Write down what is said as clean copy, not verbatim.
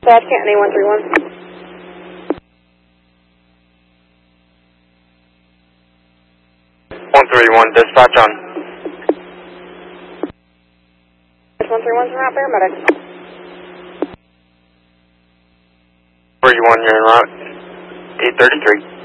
dispatch, Canton A131. 131, dispatch on. 131's en route, paramedic. 31, you're en route. 833.